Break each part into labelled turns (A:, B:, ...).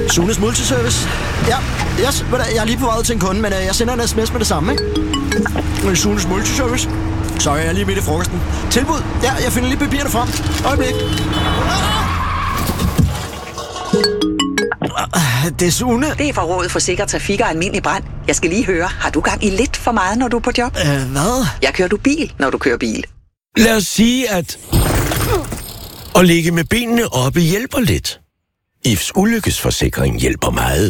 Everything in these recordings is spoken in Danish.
A: Sunes Multiservice. Ja, yes, jeg er lige på vej til en kunde, men jeg sender en sms med det samme, ikke? Sunes Multiservice. Sorry, jeg er lige midt i frokosten. Tilbud. Ja, jeg finder lige papirerne frem. Øjeblik. Det er Sune.
B: Det er fra Rådet for Sikker Trafik og Almindelig Brand. Jeg skal lige høre, har du gang i lidt for meget, når du er på job?
A: Hvad?
B: Jeg kører du bil, når du kører bil.
C: Lad os sige, at at ligge med benene oppe hjælper lidt. IFs ulykkesforsikring hjælper meget.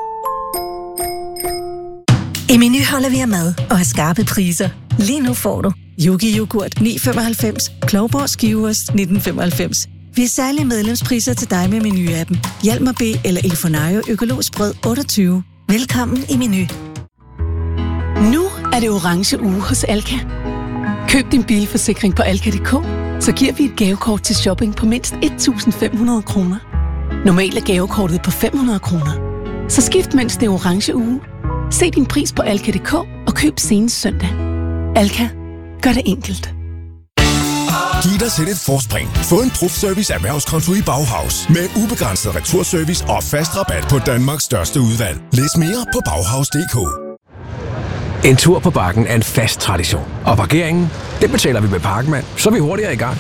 D: I Meny holder vi af mad og har skarpe priser. Lige nu får du Yogi Yoghurt 9,95, Klovborg Skivers 19,95. Vi har særlige medlemspriser til dig med Meny-appen. Hjalmar B eller El Fornaio økologisk brød 28. Velkommen i Meny.
E: Nu er det orange uge hos Alka. Køb din bilforsikring på alka.dk, så giver vi et gavekort til shopping på mindst 1.500 kroner. Normalt er gavekortet på 500 kroner. Så skift mens det er orange uge. Se din pris på alka.dk og køb senest søndag. Alka. Gør det enkelt.
F: Giv dig selv et forspring. Få en Profservice erhvervskonto i Bauhaus. Med ubegrænset returservice og fast rabat på Danmarks største udvalg. Læs mere på Bauhaus.dk.
G: En tur på Bakken er en fast tradition. Og parkeringen, det betaler vi med Parkman, så er vi hurtigere i gang.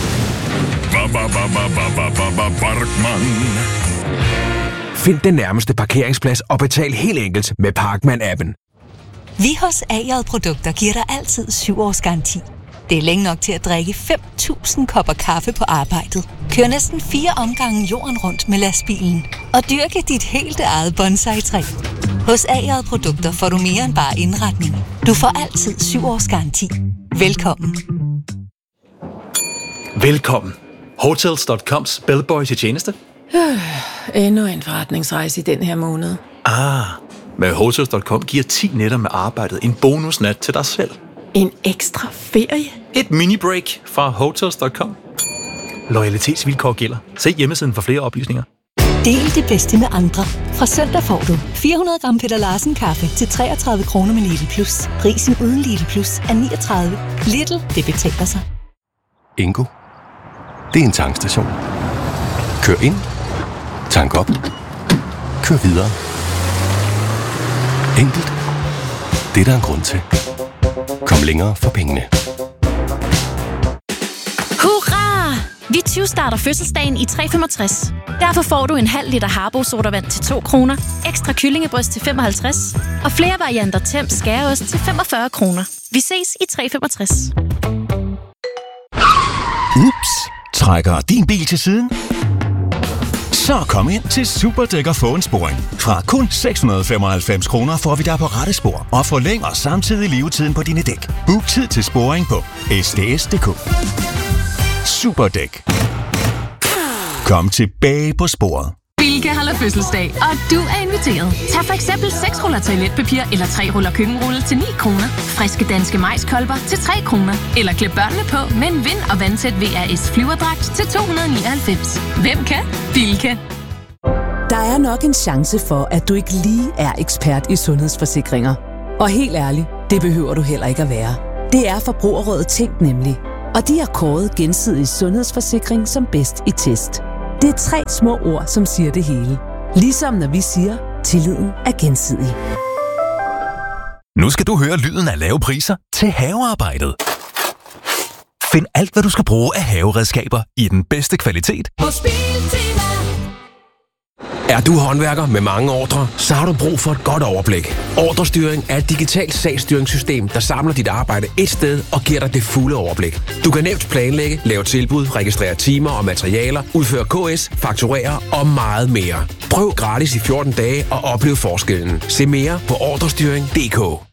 G: Find den nærmeste parkeringsplads og betal helt enkelt med Parkman-appen.
H: Vi hos AJ Produkter giver dig altid 7 års garanti. Det er længe nok til at drikke 5.000 kopper kaffe på arbejdet. Kør næsten 4 omgange jorden rundt med lastbilen. Og dyrke dit helt eget bonsai-træ. Hos AJ Produkter får du mere end bare indretning. Du får altid 7 års garanti. Velkommen.
I: Velkommen. Hotels.coms bellboy til tjeneste.
E: Endnu en forretningsrejse i den her måned.
I: Med Hotels.com giver 10 nætter med arbejdet en bonusnat til dig selv.
E: En ekstra ferie?
I: Et mini-break fra Hotels.com. Loyalitetsvilkår gælder. Se hjemmesiden for flere oplysninger.
H: Del det bedste med andre. Fra søndag får du 400 gram Peter Larsen kaffe til 33 kroner med Lidl Plus. Prisen uden Lidl Plus er 39. Lidl, det betaler sig.
J: Ingo. Det er en tankstation. Kør ind. Tank op. Kør videre. Enkelt. Det er der en grund til. Kom længere for pengene.
K: Hurra! Vi 20 starter fødselsdagen i 365. Derfor får du en halv liter Harbo sodavand til 2 kroner, ekstra kyllingebryst til 55 og flere varianter Temp skæreost til 45 kroner. Vi ses i 365.
L: Ups! Trækker din bil til siden? Så kom ind til Superdæk og få en sporing. Fra kun 695 kroner får vi dig på rette spor og forlænger samtidig levetiden på dine dæk. Book tid til sporing på sds.dk. Superdæk. Kom tilbage på sporet.
M: Bilka holder fødselsdag, og du er inviteret. Tag for eksempel 6 ruller toiletpapir eller 3 ruller køkkenrulle til 9 kroner. Friske danske majskolber til 3 kroner. Eller klæd børnene på med en vind- og vandtæt VRS flyverdragt til 299. Hvem kan? Bilka.
N: Der er nok en chance for, at du ikke lige er ekspert i sundhedsforsikringer. Og helt ærligt, det behøver du heller ikke at være. Det er Forbrugerrådet Tænk nemlig. Og de har kåret gensidig sundhedsforsikring som bedst i test. Det er 3 små ord, som siger det hele. Ligesom når vi siger, tilliden er gensidig.
L: Nu skal du høre lyden af lave priser til havearbejdet. Find alt, hvad du skal bruge af haveredskaber i den bedste kvalitet.
G: Er du håndværker med mange ordrer, så har du brug for et godt overblik. Ordrestyring er et digitalt sagsstyringssystem, der samler dit arbejde et sted og giver dig det fulde overblik. Du kan nemt planlægge, lave tilbud, registrere timer og materialer, udføre KS, fakturere og meget mere. Prøv gratis i 14 dage og oplev forskellen. Se mere på ordrestyring.dk.